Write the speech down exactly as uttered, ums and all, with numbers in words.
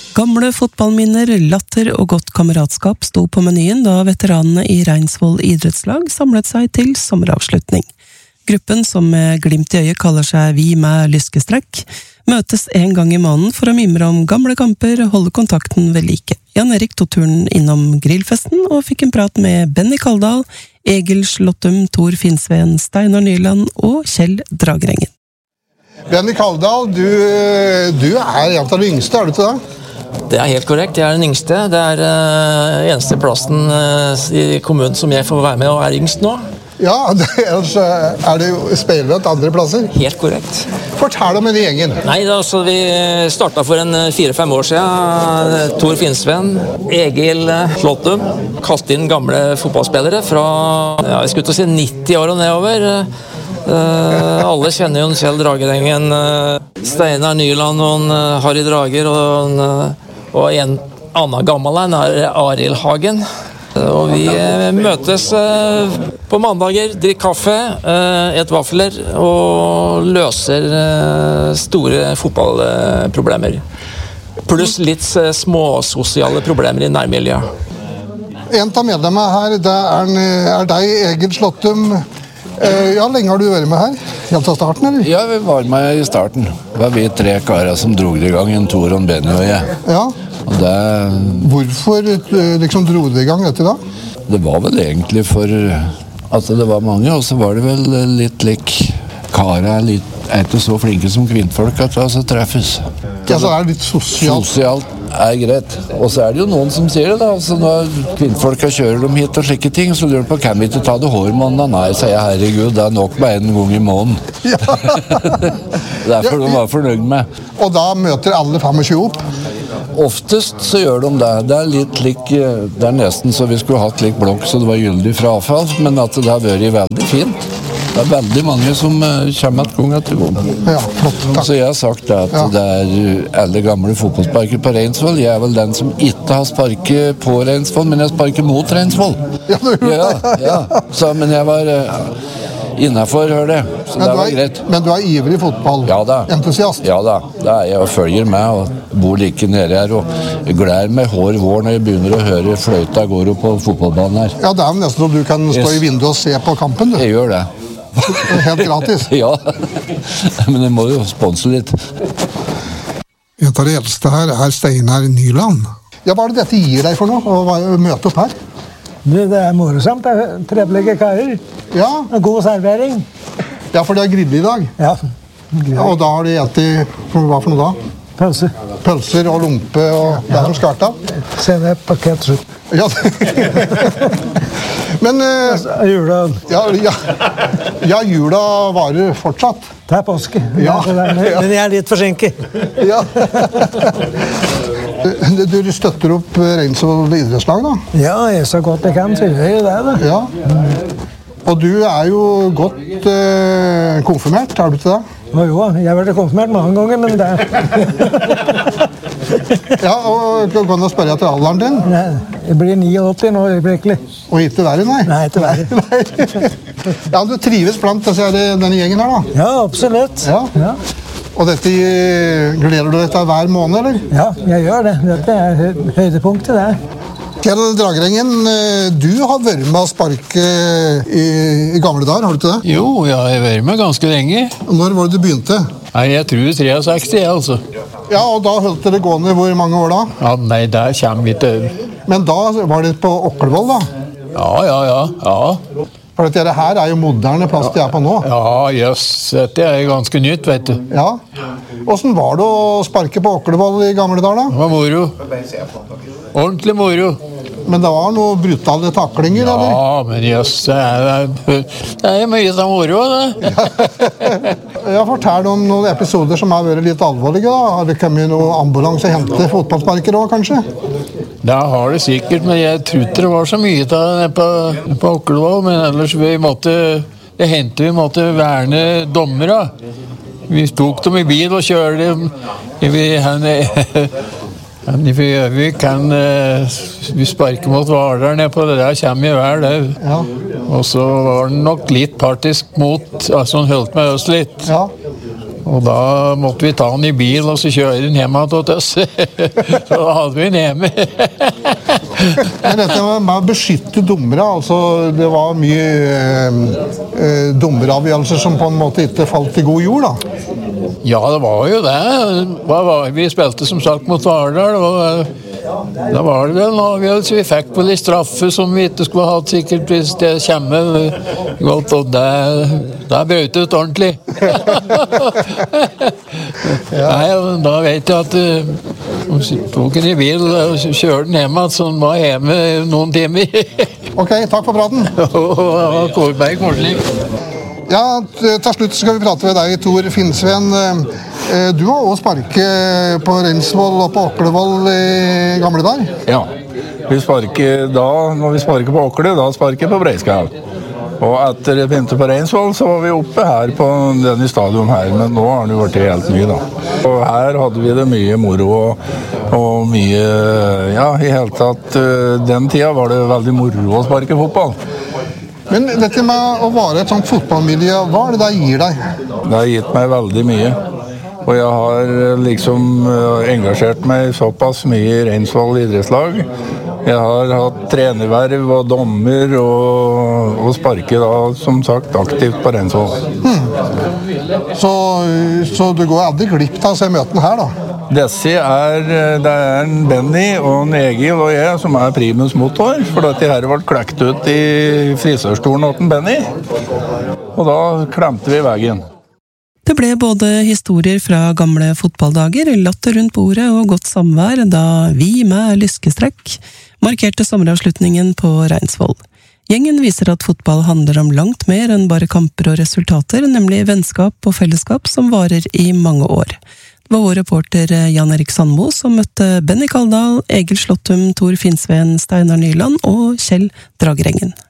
Gamle fotballminner, latter og godt kameratskap sto på menyen da veteranene i Reinsvoll idrettslag samlet seg til sommeravslutning. Gruppen, som med glimt i øyet kaller seg Vi med lyskestrekk, møtes en gang i måneden for å mimre om gamle kamper og holde kontakten ved like. Jan Erik tog turen innom grillfesten og fikk en prat med Benny Kaldal, Egil Slåttum, Tor Finnsveen, Steinar Nyland og Kjell Dragrengen. Benny Kaldal, du, du er en av de yngste, er du ikke det? Det er helt korrekt, jeg er den yngste. Det er uh, eneste plassen uh, i kommunen som jeg får være med og er yngst nå. Ja, det, ellers er det jo spillere til andre plasser. Helt korrekt. Fortell om denne gjengen. Nei, da, så vi startet for en fire-fem år siden. Tor Finnsveen, Egil Slåttum, kastet inn gamle fotballspillere fra, ja, jeg skulle til å si nitti år og nedover. Uh, alle kjenner jo Kjell Dragrengen, uh, Steinar Nyland og uh, Harry Drager og, uh, og en annen gammel en er Arild Hagen. Uh, og vi uh, møtes uh, på mandager, drikker kaffe, uh, et vafler og løser uh, store fotballproblemer. Pluss litt uh, små sosiale problemer i nærmiljøet. En av medlemmene her, det er, er deg, Egil Slåttum. Ja, lenge har du vært med her? Helt fra starten, eller? Ja, vi var med i starten. Det var vi tre karer som drog det i gang, en Tor, en Benny og jeg. Ja. Og det... Hvorfor liksom drog det i gang dette da? Det var vel egentlig for at det var mange, og så var det vel litt lik karer er, litt, er ikke så flinke som kvinnfolk at altså treffes. Ja, så er det litt sosialt. Sosialt er greit. Og så er det jo noen som sier det da. Altså, når kvinnfolka kjører dem hit og slike ting, så lurer de på, kan vi ikke ta det hårmåneden? Nei, sier jeg, herregud, det er nok med en gang i måneden. Ja. Derfor de var fornøyd med. Og da møter alle tjuefem opp? Oftest så gjør de det. Det er litt lik, det er nesten så vi skulle hatt lik blokk, så det var gyldig fra avfall, men at det har vært veldig fint. Det er veldig mange som uh, kommer et gang etter gang. Ja, flott, takk. Så jeg har sagt at ja. Det er alle gamle fotballsparker på Reinsvoll. Jeg er vel den som ikke har sparket på Reinsvoll, men jeg sparker mot Reinsvoll. Ja, du gjør ja, det. Ja. Så, men jeg var uh, innenfor, hør det. Så men det var er, greit. Men du er ivrig fotballentusiast? Ja, ja da, det er jeg og følger med og bor like nede her og gleder meg hår vår når jeg begynner å høre fløyta går opp på fotballbanen her. Ja, det er nesten at du kan stå yes. i vinduet og se på kampen, du. Jeg gjør det. Helt gratis. Ja, men jeg må jo sponse litt. En av de eldste her er Steinar Nyland. Ja, hva er det dette gir deg for noe, å møte opp her? Det er morsomt, det er trevelige karer. Ja. God servering. Ja, for det er grill i dag. Ja. Ja, og da har de ettet, hva for noe da? Pølser. Pølser og lompe og det er som skarta. Senep og ketchup. Ja, men uh, jula. Ja, ja, ja, jula varer fortsatt. Det er påske, ja. Men jeg er litt forsinket. Ja. Du støtter opp Reinsvoll idrettslag da? Ja, jeg så godt jeg kan, så gjør jeg det da. Ja. Og du er jo godt uh, konfirmert, er du ikke det? Jo, jo, jeg har vært konfirmert mange ganger, men det Ja, og kan du spørre etter alderen din? Nei, jeg blir åttioni nå, øyeblikkelig. Og ikke verre, nei? Nei, ikke verre. Ja, du trives blant denne gjengen her da? Ja, absolutt. Ja. Ja. Og dette, gleder du deg til hver måned, eller? Ja, jeg gjør det. Dette er høydepunktet der. Kjell Dragrengen, du har vært med å sparke i, i gamle dager, har du ikke det? Jo, jeg har vært med ganske lenge. Når var det du begynte? Nei, jeg tror sekstitre, altså. Ja, og da holdt det gående hvor mange år da? Ja, nei, der kommer vi til. Men da var det på Oklevoll da? Ja, ja, ja, ja. For dette her er jo moderne plass de er på nå. Ja, jøss, dette er ganske nytt, vet du. Ja. Hvordan var det å sparke på Oklevoll i gamle dager da? Det var moro. Ordentlig moro. Men det var noen brutale taklinger, ja, eller? Ja, men jøss, det er, det er mye som moro, det. Ja, fortell om noen episoder som har vært litt alvorlige da. Har det kommet noen ambulanse og hentet fotballsparker også, kanskje? Det har det sikkert, men jeg tror ikke det var så mye av det på, på Oklevoll, men ellers vi måtte, det hendte vi måtte verne dommere. Vi tok dem i bil og kjørte dem. Vi, henne, henne i Gjøvik, kan vi sparke mot Hvaler ned på det der, kommer i hver det. Ja. Og så var den nok litt partisk mot, altså hun holdt med oss litt. Ja. Og da måtte vi ta han i bil og så kjøre den hjemme til oss. Så da hadde vi den hjemme. Men dette med å beskytte dommere, altså det var mye eh, dommeravgjørelser som på en måte ikke falt i god jord da? Ja, det var jo det. Hva var, vi spilte som sagt mot Vardal, og da var det vel en avgjørelse vi fikk på de straffer som vi ikke skulle ha hatt sikkert hvis det kommer godt, og det, det brøt ut ordentlig. Nei, da vet jeg at uh, tok den i bil og kjørte den hjemme, så den var hjemme noen timer. Ok, takk for praten. Og Kårberg Korsling. Ja, til slutt skal vi prate med deg, Tor Finnsveen. Du har også sparket på Reinsvoll og på Åklevoll i gamle dager. Ja, vi sparker da, når vi sparker på Åkle, da sparker jeg på Breiskau. Og etter jeg begynte på Reinsvoll, så var vi oppe her på denne stadion her, men nå har den jo vært helt ny da. Og her hadde vi det mye moro og, og mye, ja, i hele tatt, den tida var det veldig moro å sparke fotball. Men dette med å være et sånt fotballmiljø, hva er det det gir deg? Det har gitt meg veldig mye. Og jeg har liksom engasjert meg såpass mye i Reinsvoll idrettslag. Jeg har hatt trenerverv og dommer og, og sparker da, som sagt, aktivt på Reinsvoll. Hmm. Så, så du går aldri glipp av å se møtene her da? Disse er, det er en Benny og en Egil og jeg som er primus motor, for dette her ble klekt ut i frisørstolen åt en Benny. Og da klemte vi veien. Det ble både historier fra gamle fotballdager, latter rundt bordet og godt samvær da vi med lyskestrekk markerte sommeravslutningen på Reinsvoll. Gjengen viser at fotball handler om langt mer enn bare kamper og resultater, nemlig vennskap og fellesskap som varer i mange år. Det var vår reporter Jan Erik Sandmo som møtte Benny Kaldal, Egil Slåttum, Tor Finnsveen, Steinar Nyland og Kjell Dragrengen.